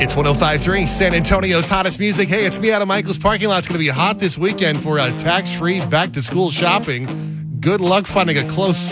It's 105.3, San Antonio's hottest music. Hey, it's me out of Michael's parking lot. It's going to be hot this weekend for tax-free back-to-school shopping. Good luck finding a close